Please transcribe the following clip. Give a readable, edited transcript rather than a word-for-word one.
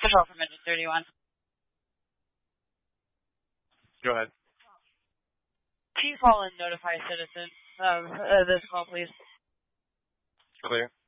Control from engine 31. Go ahead. Can you call and notify citizens of this call, please? Clear.